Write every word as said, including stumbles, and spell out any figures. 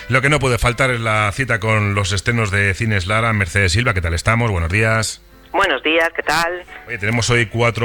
Lo que no puede faltar es la cita con los estrenos de Cines Lara. Mercedes Silva, ¿qué tal estamos? Buenos días. Buenos días, ¿qué tal? Oye, tenemos hoy cuatro